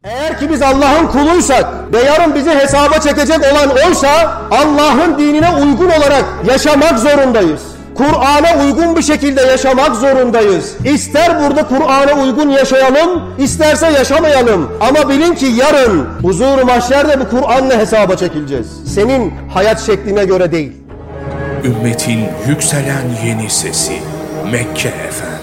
Eğer ki biz Allah'ın kuluysak ve yarın bizi hesaba çekecek olan oysa Allah'ın dinine uygun olarak yaşamak zorundayız. Kur'an'a uygun bir şekilde yaşamak zorundayız. İster burada Kur'an'a uygun yaşayalım, isterse yaşamayalım. Ama bilin ki yarın huzur-u mahşerde bu Kur'an'la hesaba çekileceğiz. Senin hayat şekline göre değil. Ümmetin yükselen yeni sesi Mekke FM.